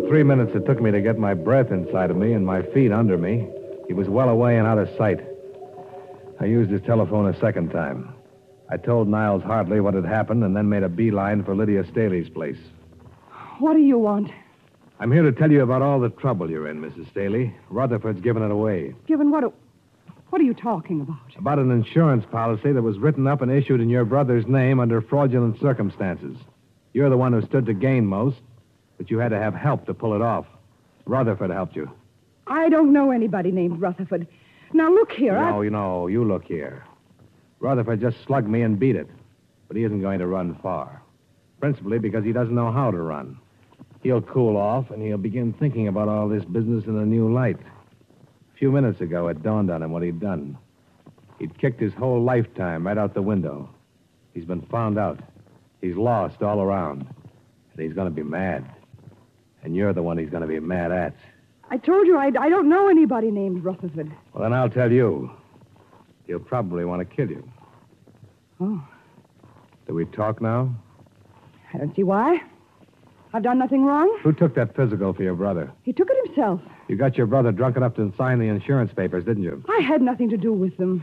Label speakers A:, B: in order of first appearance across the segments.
A: 3 minutes it took me to get my breath inside of me and my feet under me, he was well away and out of sight. I used his telephone a second time. I told Niles Hartley what had happened and then made a beeline for Lydia Staley's place.
B: What do you want?
A: I'm here to tell you about all the trouble you're in, Mrs. Staley. Rutherford's given it away.
B: Given what? What are you talking about?
A: About an insurance policy that was written up and issued in your brother's name under fraudulent circumstances. You're the one who stood to gain most, but you had to have help to pull it off. Rutherford helped you.
B: I don't know anybody named Rutherford. Now, look here,
A: you look here. Rutherford just slugged me and beat it, but he isn't going to run far. Principally because he doesn't know how to run. He'll cool off, and he'll begin thinking about all this business in a new light. A few minutes ago, it dawned on him what he'd done. He'd kicked his whole lifetime right out the window. He's been found out. He's lost all around. And he's going to be mad. And you're the one he's going to be mad at.
B: I told you I don't know anybody named Rutherford.
A: Well, then I'll tell you. He'll probably want to kill you.
B: Oh.
A: Do we talk now?
B: I don't see why. I've done nothing wrong.
A: Who took that physical for your brother?
B: He took it himself.
A: You got your brother drunk enough to sign the insurance papers, didn't you?
B: I had nothing to do with them.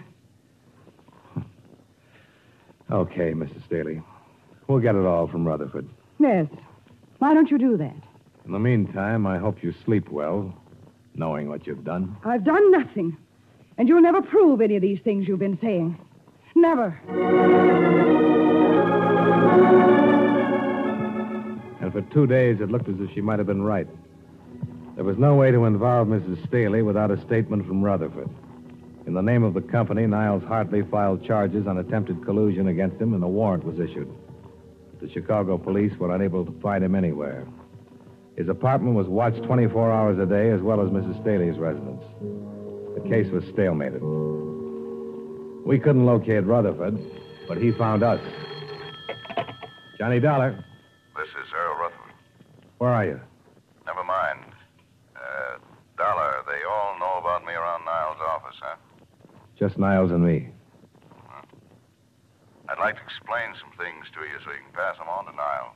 A: Okay, Mrs. Staley. We'll get it all from Rutherford.
B: Yes. Why don't you do that?
A: In the meantime, I hope you sleep well, knowing what you've done.
B: I've done nothing. And you'll never prove any of these things you've been saying. Never.
A: And for 2 days, it looked as if she might have been right. There was no way to involve Mrs. Staley without a statement from Rutherford. In the name of the company, Niles Hartley filed charges on attempted collusion against him, and a warrant was issued. The Chicago police were unable to find him anywhere. His apartment was watched 24 hours a day, as well as Mrs. Staley's residence. The case was stalemated. We couldn't locate Rutherford, but he found us. Johnny Dollar.
C: This is Earl Rutherford.
A: Where are you?
C: Never mind. Dollar, they all know about me around Niles' office, huh?
A: Just Niles and me.
C: I'd like to explain some things to you so you can pass them on to Niles.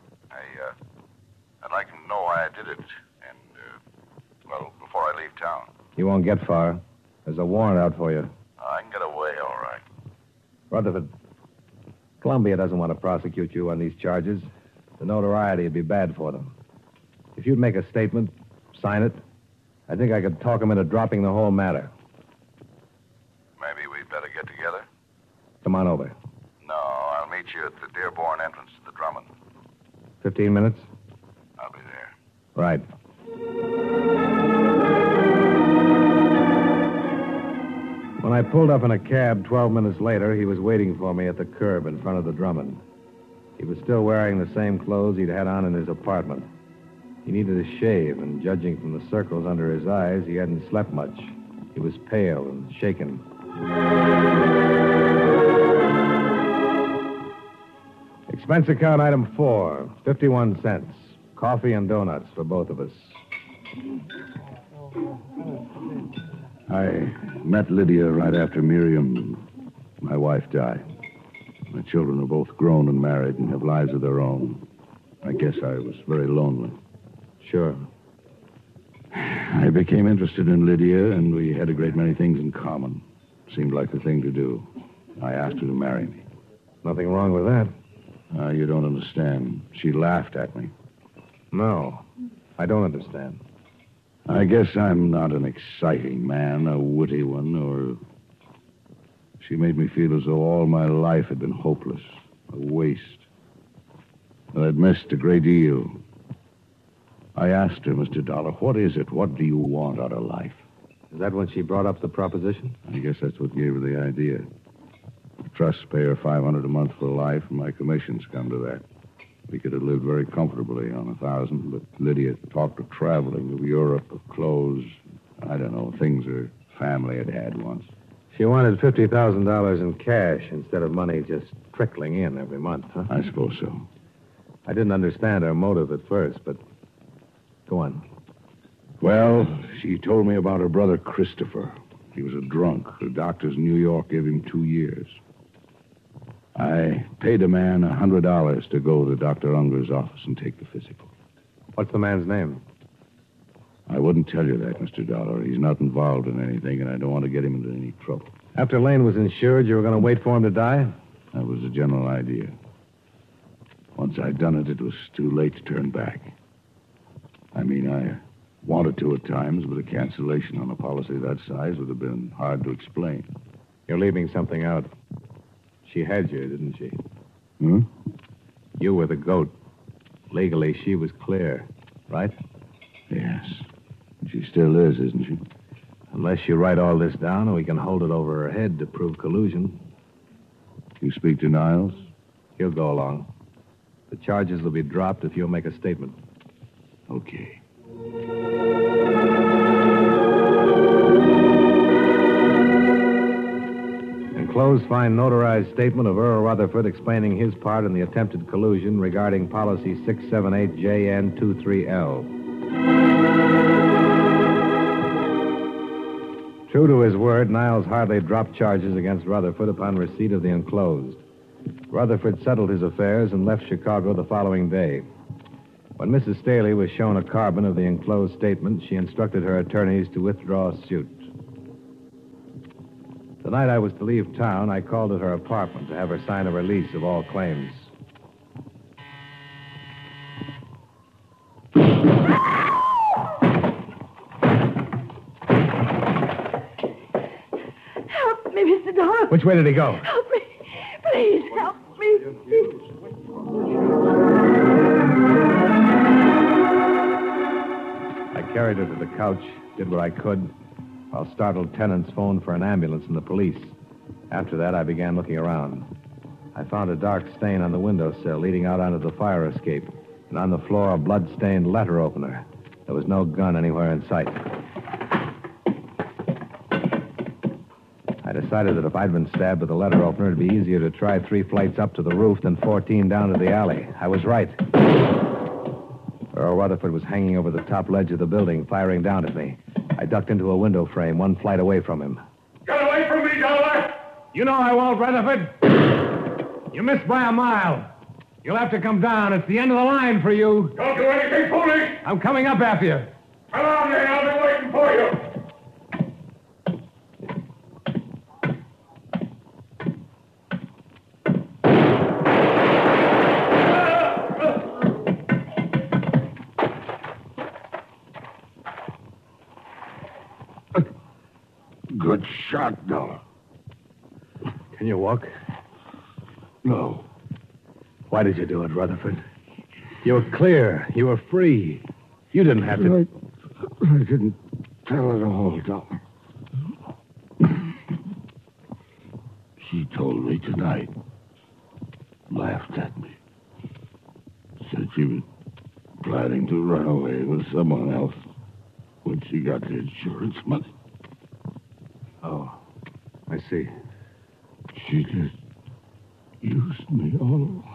C: I'd like him to know why I did it, and, before I leave town.
A: You won't get far. There's a warrant out for you.
C: I can get away, all right.
A: Rutherford, Columbia doesn't want to prosecute you on these charges. The notoriety would be bad for them. If you'd make a statement, sign it, I think I could talk them into dropping the whole matter.
C: Maybe we'd better get together?
A: Come on over.
C: No, I'll meet you at the Dearborn entrance to the Drummond.
A: 15 minutes?
C: I'll be there.
A: Right. When I pulled up in a cab 12 minutes later, he was waiting for me at the curb in front of the Drummond. He was still wearing the same clothes he'd had on in his apartment. He needed a shave, and judging from the circles under his eyes, he hadn't slept much. He was pale and shaken. Expense account item 4, 51 cents. Coffee and donuts for both of us.
D: I met Lydia right after Miriam, my wife, died. My children are both grown and married and have lives of their own. I guess I was very lonely.
A: Sure.
D: I became interested in Lydia, and we had a great many things in common. Seemed like the thing to do. I asked her to marry me.
A: Nothing wrong with that.
D: You don't understand. She laughed at me.
A: No, I don't understand.
D: I guess I'm not an exciting man, a witty one, or... She made me feel as though all my life had been hopeless, a waste. That I'd missed a great deal. I asked her, Mr. Dollar, what is it? What do you want out of life?
A: Is that when she brought up the proposition?
D: I guess that's what gave her the idea. The trusts pay her $500 a month for life, and my commissions come to that. We could have lived very comfortably on $1,000, but Lydia talked of traveling, of Europe, of clothes. I don't know, things her family had had once.
A: She wanted $50,000 in cash instead of money just trickling in every month, huh?
D: I suppose so.
A: I didn't understand her motive at first, but go on.
D: Well, she told me about her brother Christopher. He was a drunk. The doctors in New York gave him 2 years. I paid a man $100 to go to Dr. Unger's office and take the physical.
A: What's the man's name?
D: I wouldn't tell you that, Mr. Dollar. He's not involved in anything, and I don't want to get him into any trouble.
A: After Lane was insured, you were going to wait for him to die?
D: That was the general idea. Once I'd done it, it was too late to turn back. I mean, I wanted to at times, but a cancellation on a policy that size would have been hard to explain.
A: You're leaving something out. She had you, didn't she?
D: Hmm?
A: You were the goat. Legally, she was clear, right?
D: Yes. She still is, isn't she?
A: Unless you write all this down, and we can hold it over her head to prove collusion.
D: You speak to Niles?
A: He'll go along. The charges will be dropped if you'll make a statement.
D: Okay.
A: Enclosed, find notarized statement of Earl Rutherford explaining his part in the attempted collusion regarding policy 678JN23L. True to his word, Niles Hartley dropped charges against Rutherford upon receipt of the enclosed. Rutherford settled his affairs and left Chicago the following day. When Mrs. Staley was shown a carbon of the enclosed statement, she instructed her attorneys to withdraw suit. The night I was to leave town, I called at her apartment to have her sign a release of all claims.
B: Help me, Mr. Dollar.
A: Which way did he go?
B: Help me. Please, help me.
A: I carried her to the couch, did what I could, while startled tenants phoned for an ambulance and the police. After that, I began looking around. I found a dark stain on the windowsill leading out onto the fire escape, and on the floor, a blood-stained letter opener. There was no gun anywhere in sight. I decided that if I'd been stabbed with a letter opener, it'd be easier to try 3 flights up to the roof than 14 down to the alley. I was right. Earl Rutherford was hanging over the top ledge of the building, firing down at me. I ducked into a window frame, 1 flight away from him.
E: Get away from me, Dollar!
A: You know I won't, Rutherford. You missed by a mile. You'll have to come down. It's the end of the line for you.
E: Don't do anything foolish!
A: I'm coming up after you.
E: Come on, then. I'll be waiting for you.
D: Good shot, Dollar.
A: Can you walk?
D: No.
A: Why did you do it, Rutherford? You were clear. You were free. You didn't have to...
D: I didn't tell it all, Dollar. She told me tonight. Laughed at me. Said she was planning to run away with someone else when she got the insurance money.
A: I see.
D: She just used me all